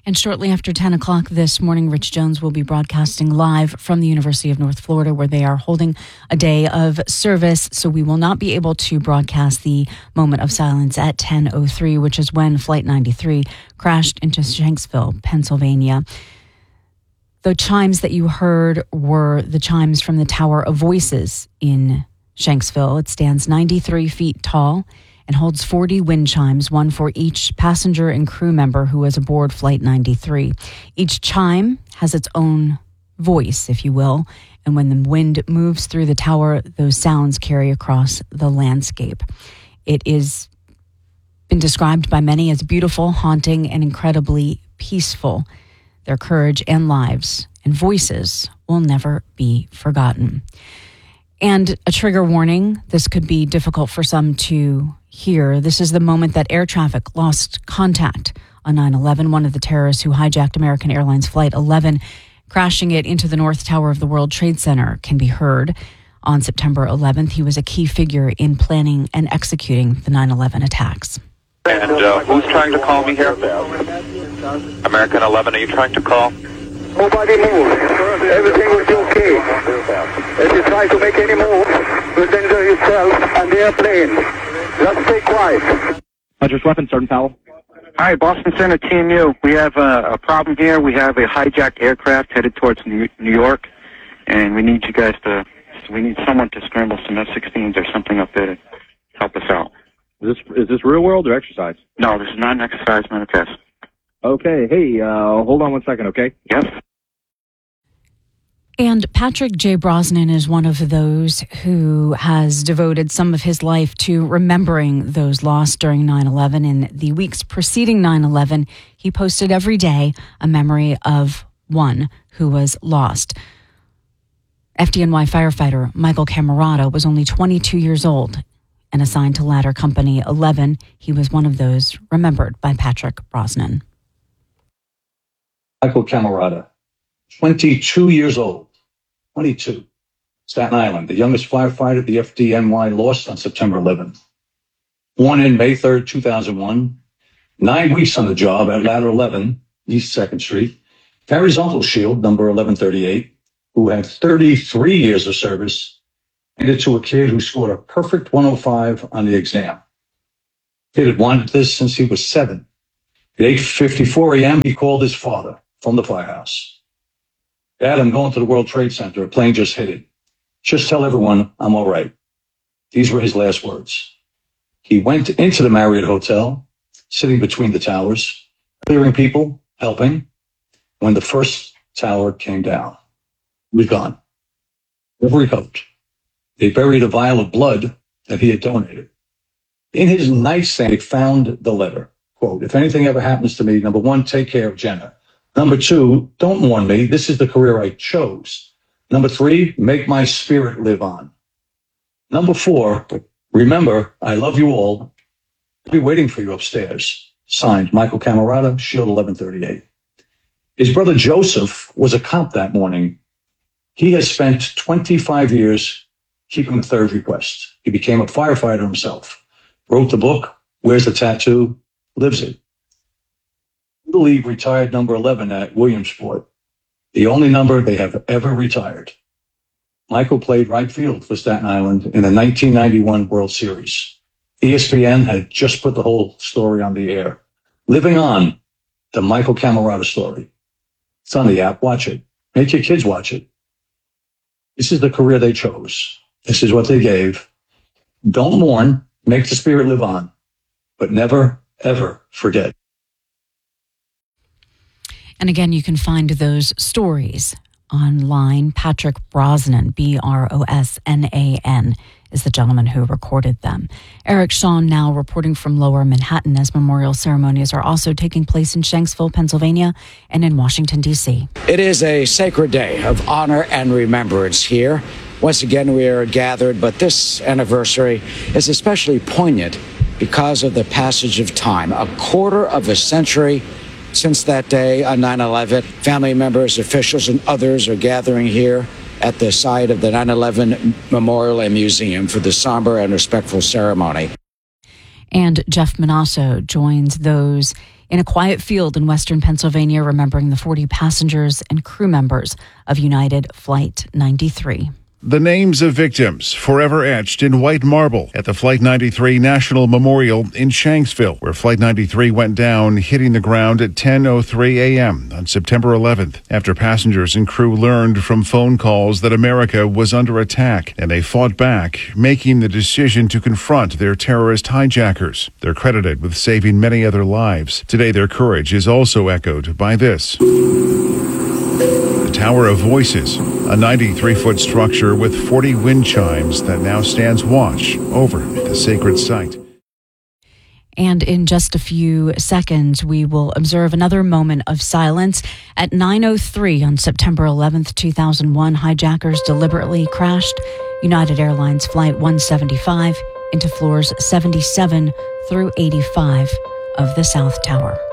And shortly after 10 o'clock this morning, Rich Jones will be broadcasting live from the University of North Florida, where they are holding a day of service. So we will not be able to broadcast the moment of silence at 10:03, which is when Flight 93 crashed into Shanksville, Pennsylvania. The chimes that you heard were the chimes from the Tower of Voices in Shanksville. It stands 93 feet tall and holds 40 wind chimes, one for each passenger and crew member who was aboard Flight 93. Each chime has its own voice, if you will, and when the wind moves through the tower, those sounds carry across the landscape. It is been described by many as beautiful, haunting, and incredibly peaceful. Their courage and lives and voices will never be forgotten. And a trigger warning, this could be difficult for some to hear. This is the moment that air traffic lost contact on 9/11, one of the terrorists who hijacked American Airlines Flight 11, crashing it into the North Tower of the World Trade Center, can be heard. On September 11th, he was a key figure in planning and executing the 9/11 attacks. And who's trying to call me here? American 11, are you trying to call? Nobody moved. Everything will be okay. If you try to make any move, you'll danger yourself and the airplane. Just stay quiet. Hunter's Weapons, Sergeant Powell. Hi, Boston Center, Team U. We have a problem here. We have a hijacked aircraft headed towards New York, and we need you guys to, we need someone to scramble some F-16s or something up there to help us out. Is this real world or exercise? No, this is not an exercise, manifest. Okay, hey, hold on 1 second, okay? Yes. And Patrick J. Brosnan is one of those who has devoted some of his life to remembering those lost during 9/11. In the weeks preceding 9/11, he posted every day a memory of one who was lost. FDNY firefighter Michael Camerata was only 22 years old and assigned to Ladder Company 11. He was one of those remembered by Patrick Brosnan. Michael Camerata, 22 years old, 22, Staten Island, the youngest firefighter the FDNY lost on September 11th. Born in May 3rd, 2001, 9 weeks on the job at Ladder 11, East 2nd Street, carries Uncle Shield, number 1138, who had 33 years of service, handed to a kid who scored a perfect 105 on the exam. Kid had wanted this since he was 7. At 8:54 a.m., he called his father from the firehouse. Dad, I'm going to the World Trade Center. A plane just hit it. Just tell everyone I'm all right. These were his last words. He went into the Marriott Hotel, sitting between the towers, clearing people, helping. When the first tower came down, he was gone. Never recovered. They buried a vial of blood that he had donated. In his nightstand, they found the letter. Quote, if anything ever happens to me, number 1, take care of Jenna. Number 2, don't mourn me. This is the career I chose. Number 3, make my spirit live on. Number 4, remember, I love you all. I'll be waiting for you upstairs. Signed, Michael Camerata, Shield 1138. His brother Joseph was a cop that morning. He has spent 25 years keeping the third request. He became a firefighter himself. Wrote the book, wears the tattoo, lives it. The league retired number 11 at Williamsport, the only number they have ever retired. Michael played right field for Staten Island in the 1991 World Series. ESPN had just put the whole story on the air. Living on, the Michael Camerata story. It's on the app. Watch it. Make your kids watch it. This is the career they chose. This is what they gave. Don't mourn. Make the spirit live on. But never, ever forget. And again, you can find those stories online. Patrick Brosnan, Brosnan, is the gentleman who recorded them. Eric Shawn now reporting from Lower Manhattan as memorial ceremonies are also taking place in Shanksville, Pennsylvania, and in Washington, D.C. It is a sacred day of honor and remembrance here. Once again, we are gathered, but this anniversary is especially poignant because of the passage of time. A quarter of a century since that day on 9/11, family members, officials, and others are gathering here at the site of the 9/11 Memorial and Museum for the somber and respectful ceremony. And Jeff Manasso joins those in a quiet field in western Pennsylvania, remembering the 40 passengers and crew members of United Flight 93. The names of victims forever etched in white marble at the Flight 93 National Memorial in Shanksville, where Flight 93 went down, hitting the ground at 10:03 a.m. on September 11th, after passengers and crew learned from phone calls that America was under attack, and they fought back, making the decision to confront their terrorist hijackers. They're credited with saving many other lives. Today, their courage is also echoed by this. The Tower of Voices, a 93-foot structure with 40 wind chimes that now stands watch over the sacred site. And in just a few seconds, we will observe another moment of silence. At 9:03 on September 11th, 2001, hijackers deliberately crashed United Airlines Flight 175 into floors 77 through 85 of the South Tower.